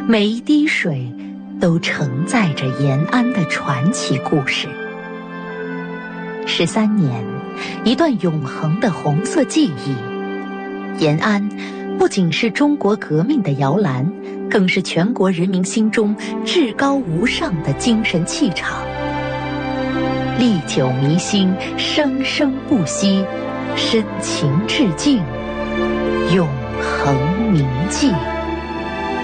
每一滴水都承载着延安的传奇故事。13年，一段永恒的红色记忆。延安不仅是中国革命的摇篮，更是全国人民心中至高无上的精神气场。历久弥新，生生不息，深情致敬，永恒铭记。